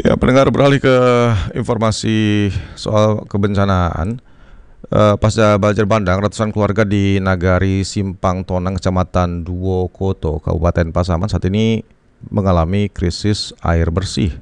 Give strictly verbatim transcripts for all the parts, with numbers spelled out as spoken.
Ya, pendengar, beralih ke informasi soal kebencanaan. Uh, pasca banjir bandang, ratusan keluarga di Nagari Simpang Tonang, Kecamatan Duokoto, Kabupaten Pasaman saat ini mengalami krisis air bersih.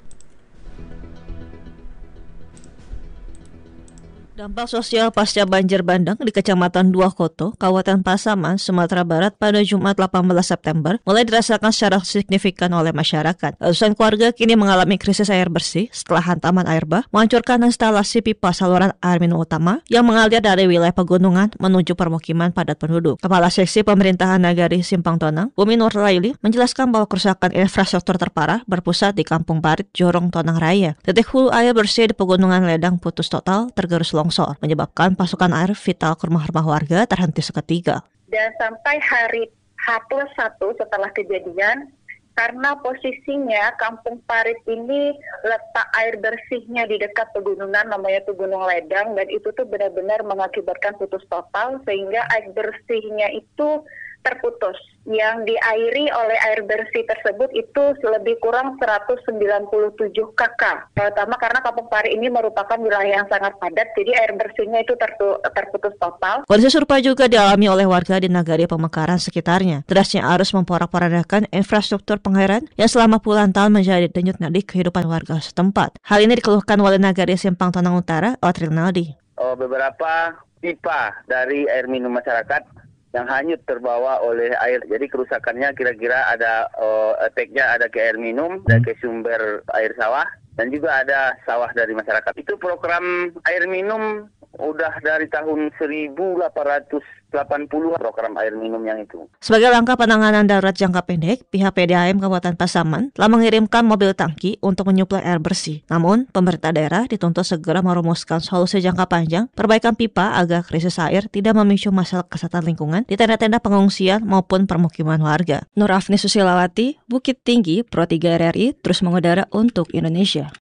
Dampak sosial pasca banjir bandang di Kecamatan Duokoto, Kabupaten Pasaman, Sumatera Barat pada Jumat delapan belas September mulai dirasakan secara signifikan oleh masyarakat. Ratusan keluarga kini mengalami krisis air bersih setelah hantaman air bah menghancurkan instalasi pipa saluran air minum utama yang mengalir dari wilayah pegunungan menuju permukiman padat penduduk. Kepala Seksi Pemerintahan Nagari Simpang Tonang, Bumi Nur Laili, menjelaskan bahwa kerusakan infrastruktur terparah berpusat di Kampung Parit, Jorong Tonang Raya. Titik hulu air bersih di Pegunungan Ledang putus total, tergerus longsor, menyebabkan pasokan air vital ke rumah-rumah warga terhenti seketika. Dan sampai hari H plus satu setelah kejadian, karena posisinya Kampung Parit ini letak air bersihnya di dekat pegunungan namanya tuh Gunung Ledang, dan itu tuh benar-benar mengakibatkan putus total sehingga air bersihnya itu terputus. Yang diairi oleh air bersih tersebut itu lebih kurang seratus sembilan puluh tujuh kakak. Terutama karena Kampung Parit ini merupakan wilayah yang sangat padat, jadi air bersihnya itu tertu- terputus total. Kondisi serupa juga dialami oleh warga di Nagari Pemekaran sekitarnya. Derasnya arus memporak-porandakan infrastruktur pengairan yang selama puluhan tahun menjadi denyut nadi kehidupan warga setempat. Hal ini dikeluhkan oleh Nagari Simpang Tonang Utara, Otri Naldi. Oh, beberapa pipa dari air minum masyarakat yang hanyut terbawa oleh air. Jadi kerusakannya kira-kira ada uh, efeknya ada ke air minum dan ke sumber air sawah, dan juga ada sawah dari masyarakat. Itu program air minum udah dari tahun seribu delapan ratus delapan puluh program air minum yang itu. Sebagai langkah penanganan darurat jangka pendek, pihak P D A M Kabupaten Pasaman telah mengirimkan mobil tangki untuk menyuplai air bersih. Namun, pemerintah daerah dituntut segera merumuskan solusi jangka panjang perbaikan pipa agar krisis air tidak memicu masalah kesehatan lingkungan di tenda-tenda pengungsian maupun permukiman warga. Nur Afni Susilawati, Bukit Tinggi, Pro tiga R R I, terus mengudara untuk Indonesia.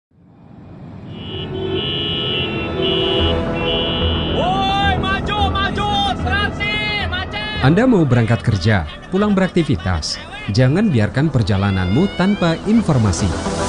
Anda mau berangkat kerja, pulang beraktivitas, jangan biarkan perjalananmu tanpa informasi.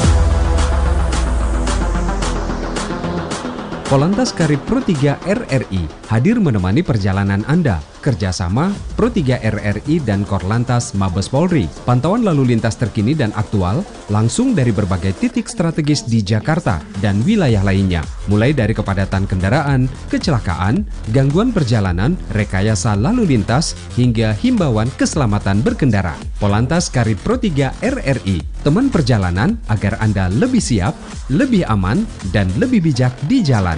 Polantas Karib Pro tiga R R I hadir menemani perjalanan Anda. Kerjasama Pro tiga R R I dan Korlantas Mabes Polri. Pantauan lalu lintas terkini dan aktual langsung dari berbagai titik strategis di Jakarta dan wilayah lainnya. Mulai dari kepadatan kendaraan, kecelakaan, gangguan perjalanan, rekayasa lalu lintas, hingga himbauan keselamatan berkendara. Polantas Karib Pro tiga R R I, teman perjalanan agar Anda lebih siap, lebih aman, dan lebih bijak di jalan.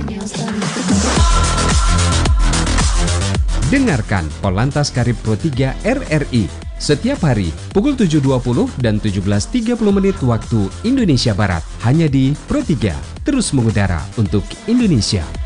Dengarkan Polantas Karib Pro tiga R R I setiap hari pukul tujuh dua puluh dan tujuh belas tiga puluh menit waktu Indonesia Barat. Hanya di Pro tiga, terus mengudara untuk Indonesia.